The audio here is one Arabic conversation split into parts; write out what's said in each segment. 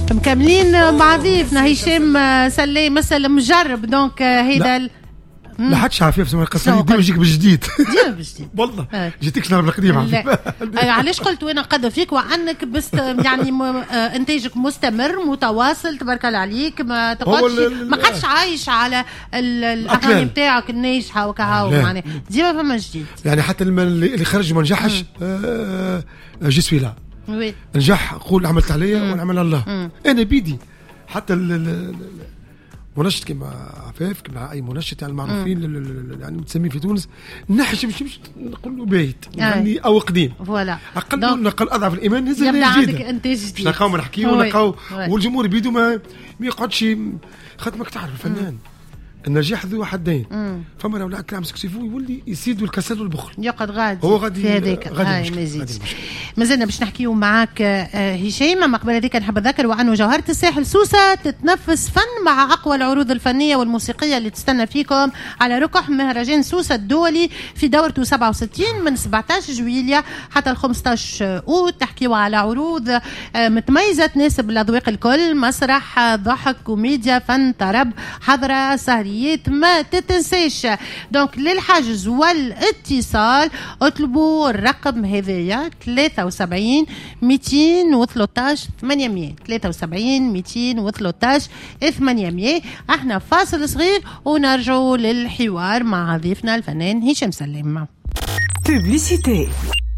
مكملين مع ضيفنا هشام سلام مثل مجرب دونك هيدا لا حدش عفيف سمع القصه ديما يجيك بالجديد ديما بالجديد والله جيتكش نهار القديم عفيف. علاش قلت وانا قد فيك وعنك بس يعني انتاجك مستمر متواصل تبارك الله عليك ما تقعدش ما قدش عايش على الاغاني نتاعك الناجحه وكهو معناها ديما فما جديد يعني حتى اللي خرج ما نجحش جي سوي لا نجح قول عملت عليا ونعمل الله انا بيدي حتى منشط كما عفاف كما اي منشط يعني المعروفين يعني متسمين في تونس نحش مش نقول له بايت يعني او قديم فوالا نقل اضعف الايمان نزل يبدا عندك انتاج جديد نلقاو نحكيو ونلقاو والجمهور بيدو ما يقعدش خاطرك تعرف الفنان النجاح ذو حدين فما لو كلام سكسيفو يولي يسيدوا الكسل والبخل يقعد غادي هو غادي في هذاك هاي ما يزيدش مازلنا باش نحكيو معاك هشام. اما قبل هذيك نحب نذكر وانه جوهرة الساحل سوسة تتنفس فن مع اقوى العروض الفنيه والموسيقيه اللي تستنى فيكم على ركح مهرجان سوسة الدولي في دورته 67 من 17 جويلية حتى ال 15 اوت. تحكيوا على عروض متميزه تناسب الاذواق الكل، مسرح ضحك كوميديا فن طرب حضره سهريات ما تتنساش. دونك للحجز والاتصال اطلبوا الرقم هذايا 73 213 800 73 213 800. احنا فاصل صغير ونرجعوا للحوار مع ضيفنا الفنان هشام سلام. بوبليسيتي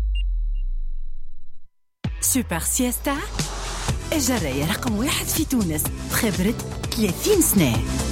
سوبر سيستا الجراية رقم 1 في تونس بخبرة 30 سنة.